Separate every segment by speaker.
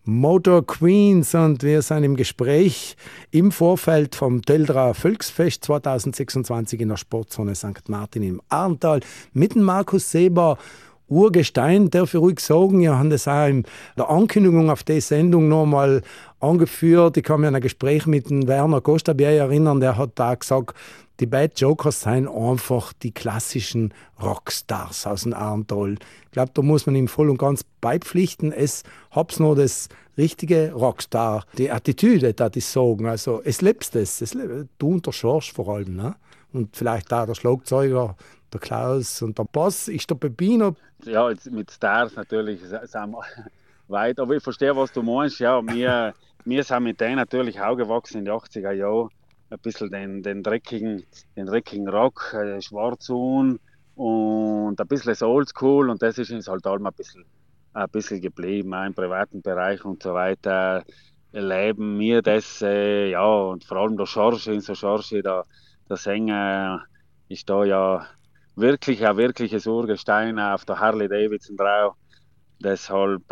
Speaker 1: Motor Queens und wir sind im Gespräch im Vorfeld vom Teldra Volksfest 2026 in der Sportzone St. Martin im Arntal mit dem Markus Seber. Urgestein, darf ich ruhig sagen. Wir haben das auch in der Ankündigung auf die Sendung noch mal angeführt. Ich kann mich an ein Gespräch mit dem Werner Kostabier erinnern, der hat da gesagt, die Bad Jokers seien einfach die klassischen Rockstars aus dem Arntal. Ich glaube, da muss man ihm voll und ganz beipflichten. Es hab's noch das richtige Rockstar, die Attitüde, da ich sagen. Also es lebst es. Du und der Schorsch vor allem, ne? Und vielleicht auch der Schlagzeuger, der Klaus und der Bass ist der Pepino.
Speaker 2: Ja, jetzt mit Stars natürlich sind wir weit, aber ich verstehe, was du meinst. Ja, wir sind mit denen natürlich auch gewachsen in den 80er Jahren. Ein bisschen den dreckigen Rock, schwarz und ein bisschen das Oldschool, und das ist uns halt allem ein bisschen geblieben, auch im privaten Bereich und so weiter. Erleben wir das, ja, und vor allem der Schorschi, der Sänger, ist da ja wirklich ein wirkliches Urgestein auf der Harley Davidson drauf. Deshalb,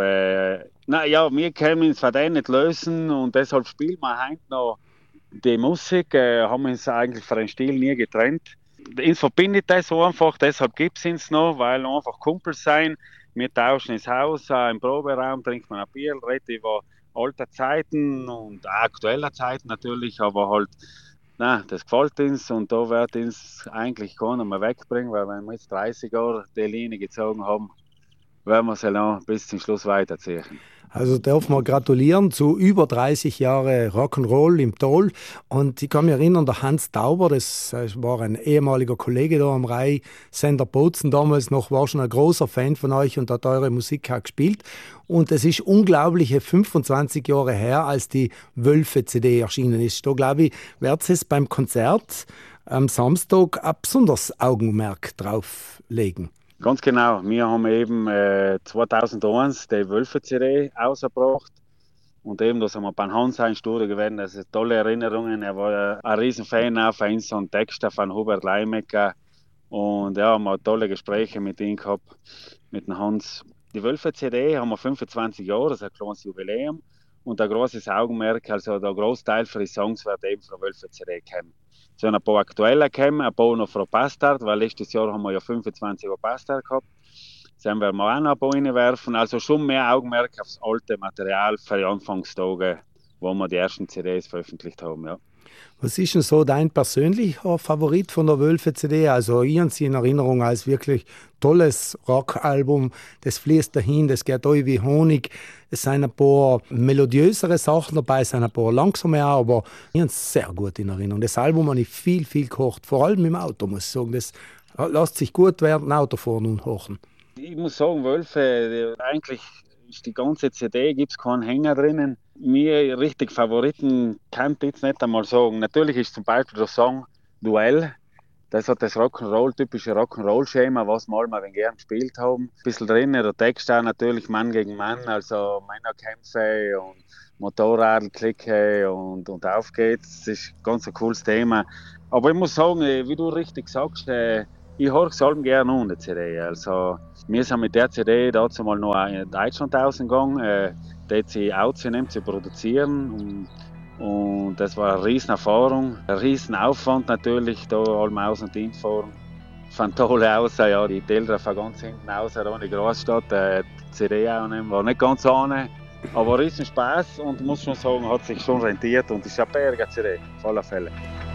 Speaker 2: wir können uns von denen nicht lösen, und deshalb spielen wir heute noch die Musik, haben uns eigentlich von dem Stil nie getrennt. Uns verbindet das einfach, deshalb gibt es uns noch, weil wir einfach Kumpels sein. Wir tauschen ins Haus, im Proberaum trinkt man ein Bier, redet über alte Zeiten und auch aktuelle Zeiten natürlich, aber halt, das gefällt uns, und da wird uns eigentlich keiner mehr wegbringen, weil wenn wir jetzt 30 Jahre die Linie gezogen haben, werden wir sie noch bis zum Schluss weiterziehen.
Speaker 1: Also darf man gratulieren zu über 30 Jahre Rock'n'Roll im Tal. Und ich kann mich erinnern, der Hans Tauber, das war ein ehemaliger Kollege da am Sender Bozen damals noch, war schon ein großer Fan von euch und hat eure Musik auch gespielt. Und es ist unglaubliche 25 Jahre her, als die Wölfe-CD erschienen ist. Da glaube ich, wird es beim Konzert am Samstag ein besonderes Augenmerk drauf legen.
Speaker 2: Ganz genau. Wir haben eben 2001 die Wölfe-CD ausgebracht. Und eben, da sind wir beim Hans ein Studio gewesen. Das sind tolle Erinnerungen. Er war ein Riesenfan auch von uns und Texter von Hubert Leimecker. Und ja, haben wir tolle Gespräche mit ihm gehabt, mit dem Hans. Die Wölfe-CD haben wir 25 Jahre, das ist ein kleines Jubiläum. Und ein großes Augenmerk, also der Großteil für die Songs wird eben von der Wölfe-CD kommen. Es sind ein paar aktuelle gekommen, ein paar noch von Bastard, weil letztes Jahr haben wir ja 25 Jahre Bastard gehabt. Dann werden wir auch noch ein paar reinwerfen. Also schon mehr Augenmerk aufs alte Material für die Anfangstage, wo wir die ersten CDs veröffentlicht haben. Ja.
Speaker 1: Was ist denn so dein persönlicher Favorit von der Wölfe-CD? Also ich habe sie in Erinnerung als wirklich tolles Rockalbum. Das fließt dahin, das geht euch wie Honig. Es sind ein paar melodiösere Sachen dabei, es sind ein paar langsame auch, aber ich habe es sehr gut in Erinnerung. Das Album habe ich viel gehört, vor allem im Auto, muss ich sagen. Das lässt sich gut während dem Autofahren und hören.
Speaker 2: Ich muss sagen, Wölfe, eigentlich ist die ganze CD, gibt es keinen Hänger drinnen. Mir richtig Favoriten kann ich jetzt nicht einmal sagen. Natürlich ist zum Beispiel der Song Duell. Das hat das typische Rock'n'Roll-Schema, was wir alle mal gern gespielt haben. Ein bisschen drin, der Text auch natürlich Mann gegen Mann, also Männerkämpfe und Motorradklicke und auf geht's. Das ist ganz ein cooles Thema. Aber ich muss sagen, wie du richtig sagst, ich höre es allem gerne an der CD. Also, wir sind mit der CD dazu mal noch in Deutschland ausgegangen, dort sie aufzunehmen, zu produzieren. Und das war eine riesen Erfahrung, ein riesen Aufwand natürlich, da allem aus- und hinfahren. Fand toll aus, ja, die Teldra von ganz hinten aus, da in die Großstadt, die CD aufnehmen, war nicht ganz ohne, aber riesen Spaß, und muss schon sagen, hat sich schon rentiert und ist eine bärige CD, auf alle Fälle.